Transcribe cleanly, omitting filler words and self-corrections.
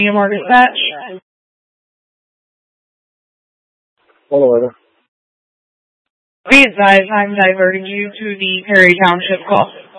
Market Dispatch. Hold on, order. Be advised, I'm diverting you to the Perry Township call.